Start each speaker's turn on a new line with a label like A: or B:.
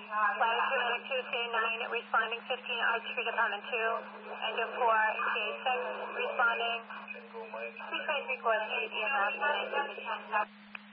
A: Flight Atlantic 2, staying 9, responding 15, Arch Street, Apartment 2, engine 4, CA6, responding 323 course 8 EMS,